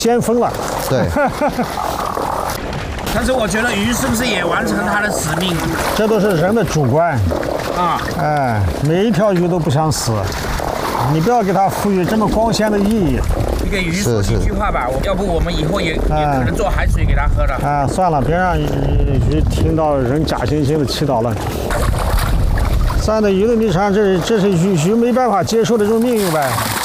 先锋了。 对。 但是我觉得鱼是不是也完成它的使命？ 这都是人的主观啊！ 哎，每一条鱼都不想死，你不要给它赋予这么光鲜的意义。 你给鱼说几句话吧，要不我们以后也可能做海水给它喝了。 啊，算了，别让鱼听到人假惺惺的祈祷了。站在鱼的立场，这是鱼没办法接受的这种命运呗。